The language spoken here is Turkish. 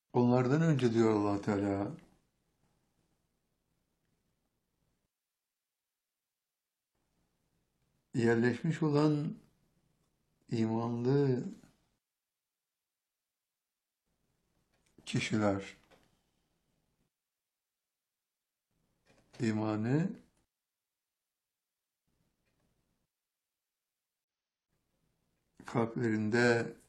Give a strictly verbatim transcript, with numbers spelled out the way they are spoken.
Onlardan önce diyor Allah Teala, yerleşmiş olan imanlı kişiler imanı kalplerinde